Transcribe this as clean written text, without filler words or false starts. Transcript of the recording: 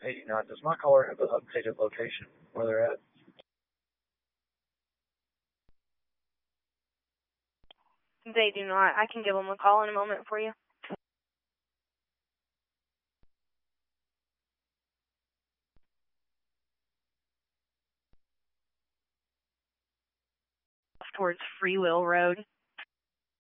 89. Does my caller have an updated location where they're at? They do not. I can give them a call in a moment for you. Towards Free Will Road.